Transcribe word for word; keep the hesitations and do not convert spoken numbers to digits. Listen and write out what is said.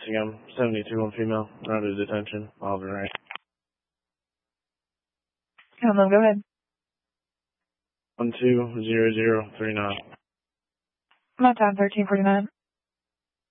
I'm seventy-two on female, out of detention, Oliver Wright. Hello, go ahead. one two zero zero three nine. My time, thirteen forty-nine.